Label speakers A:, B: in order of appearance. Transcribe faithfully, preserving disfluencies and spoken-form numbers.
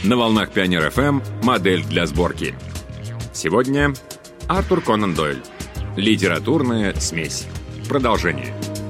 A: На волнах Пионер эф эм «Модель для сборки». Сегодня Артур Конан Дойль. Литературная смесь. Продолжение.